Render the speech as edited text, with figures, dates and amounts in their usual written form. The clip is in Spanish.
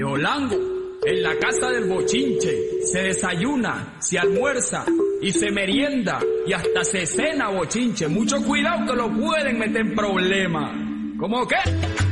Olango, en la casa del bochinche, se desayuna, se almuerza y se merienda y hasta se cena bochinche. Mucho cuidado que lo pueden meter en problemas. ¿Cómo qué?